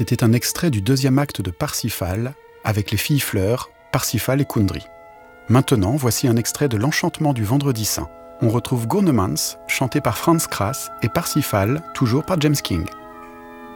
C'était un extrait du deuxième acte de Parsifal, avec les filles fleurs, Parsifal et Kundry. Maintenant, voici un extrait de L'Enchantement du Vendredi Saint. On retrouve Gurnemans, chanté par Franz Krass, et Parsifal, toujours par James King.